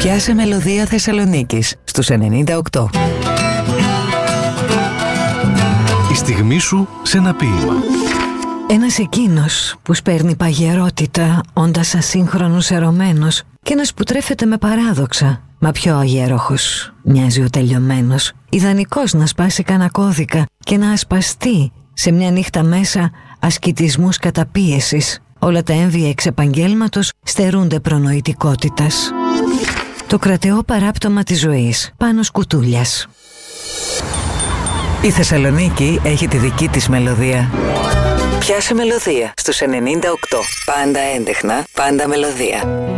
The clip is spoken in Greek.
Πιάσε μελωδία Θεσσαλονίκης στους 98. Η στιγμή σου σε ένα ποίημα. Ένας εκείνος που σπέρνει παγερότητα, όντας ασύγχρονος ερωμένος, και ένας που τρέφεται με παράδοξα, μα πιο αγέροχος. Μοιάζει ο τελειωμένος, ιδανικός να σπάσει κανένα κώδικα και να ασπαστεί σε μια νύχτα μέσα ασκητισμούς καταπίεσης. Όλα τα έμβια εξ επαγγέλματος στερούνται προνοητικότητας. Το κρατεό παράπτωμα της ζωής, Πάνος Κουτούλιας. Η Θεσσαλονίκη έχει τη δική της μελωδία. Πιάσε μελωδία στους 98. Πάντα έντεχνα, πάντα μελωδία.